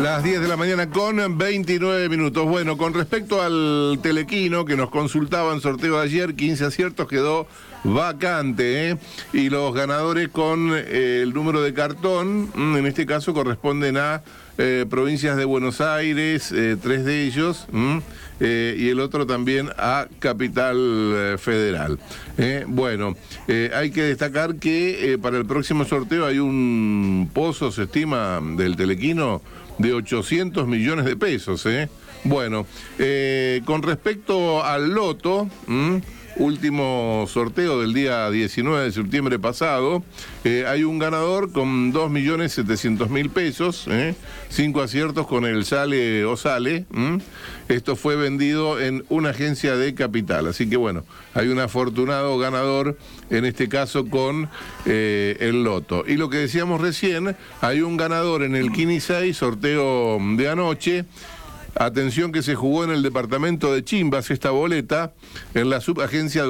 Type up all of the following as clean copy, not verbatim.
Las 10 de la mañana con 29 minutos. Bueno, con respecto al telequino que nos consultaban, sorteo de ayer, 15 aciertos, quedó vacante, ¿eh? Y los ganadores con el número de cartón, en este caso corresponden a provincias de Buenos Aires, 3 de ellos, y el otro también a Capital Federal. Bueno, hay que destacar que para el próximo sorteo hay un pozo, se estima, del telequino de 800 millones de pesos, ¿eh? Bueno, con respecto al loto, último sorteo del día 19 de septiembre pasado, hay un ganador con 2.700.000 pesos, 5 aciertos con el sale o sale. Esto fue vendido en una agencia de capital, así que bueno, hay un afortunado ganador, en este caso con el loto. Y lo que decíamos recién, hay un ganador en el Kini 6, sorteo de anoche. Atención, que se jugó en el departamento de Chimbas esta boleta, en la subagencia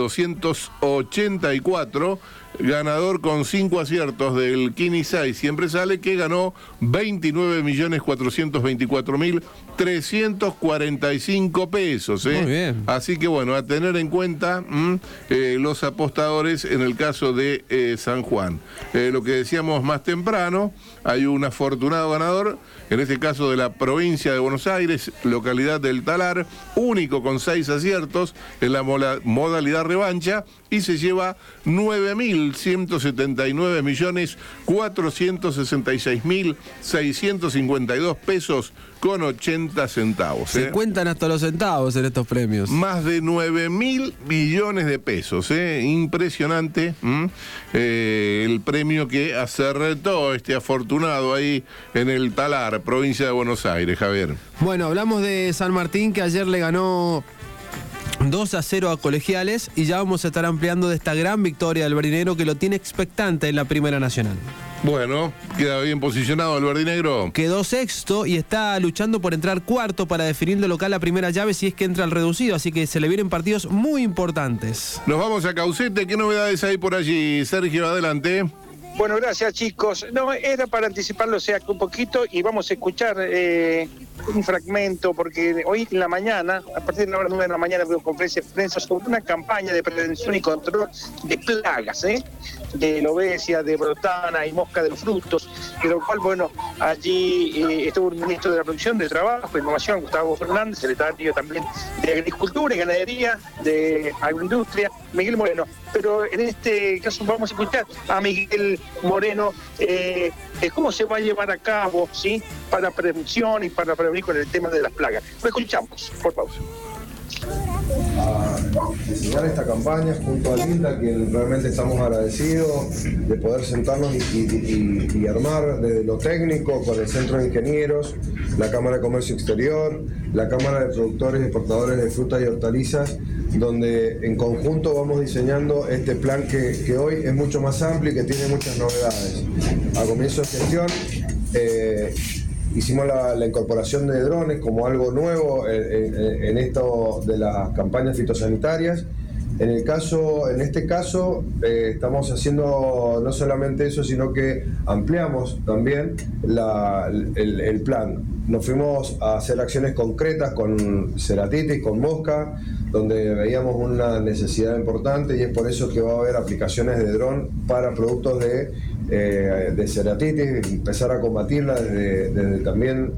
284, ganador con 5 aciertos del Kini 6, siempre sale, que ganó 29.424.345 pesos. Muy bien. Así que bueno, a tener en cuenta los apostadores en el caso de San Juan. Lo que decíamos más temprano, hay un afortunado ganador, en este caso de la provincia de Buenos Aires, localidad del Talar, único con 6 aciertos en la modalidad revancha, y se lleva 9.179.466.652 pesos con 80 centavos. Se cuentan hasta los centavos en estos premios. Más de 9.000 millones de pesos, impresionante el premio que acertó este afortunado ahí en el Talar, provincia de Buenos Aires, Javier. Bueno, hablamos de San Martín, que ayer le ganó 2-0 a Colegiales, y ya vamos a estar ampliando de esta gran victoria del verdinegro, que lo tiene expectante en la Primera Nacional. Bueno, queda bien posicionado el verdinegro. Quedó sexto y está luchando por entrar cuarto para definir de local la primera llave si es que entra al reducido, así que se le vienen partidos muy importantes. Nos vamos a Caucete, ¿qué novedades hay por allí? Sergio, adelante. Bueno, gracias, chicos. No, era para anticiparlo, o sea, un poquito, y vamos a escuchar un fragmento, porque hoy en la mañana, a partir de la hora 9 de la mañana, veo conferencia de prensa sobre una campaña de prevención y control de plagas, de lobesia, de brotana y mosca de los frutos, de lo cual, bueno, allí estuvo el ministro de la Producción, de Trabajo, Innovación, Gustavo Fernández, secretario también de Agricultura y Ganadería, de Agroindustria, Miguel Moreno. Pero en este caso vamos a escuchar a Miguel Moreno cómo se va a llevar a cabo, ¿sí?, para prevención y para prevenir con el tema de las plagas. Lo escuchamos, por favor. A diseñar esta campaña junto a Linda, que realmente estamos agradecidos de poder sentarnos y armar desde lo técnico con el Centro de Ingenieros, la Cámara de Comercio Exterior, la Cámara de Productores y Exportadores de Frutas y Hortalizas, donde en conjunto vamos diseñando este plan que hoy es mucho más amplio y que tiene muchas novedades. A comienzo de gestión hicimos la incorporación de drones como algo nuevo en esto de las campañas fitosanitarias. En este caso estamos haciendo no solamente eso, sino que ampliamos también el plan. Nos fuimos a hacer acciones concretas con ceratitis, con mosca, donde veíamos una necesidad importante, y es por eso que va a haber aplicaciones de dron para productos de ceratitis, empezar a combatirla desde también